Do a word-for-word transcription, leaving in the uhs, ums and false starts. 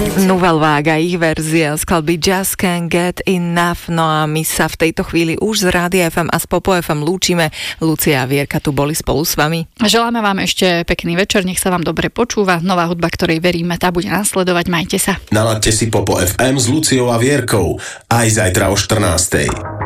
Nouvelle Vague a ich verzia skladby Just Can't Get Enough. No a my sa v tejto chvíli už z Rádia ef em a z Popo ef em lúčime. Lucia a Vierka tu boli spolu s vami. Želáme vám ešte pekný večer, nech sa vám dobre počúva. Nová hudba, ktorej veríme, tá bude nasledovať. Majte sa. Naladte si Popo ef em s Luciou a Vierkou aj zajtra o štrnástej.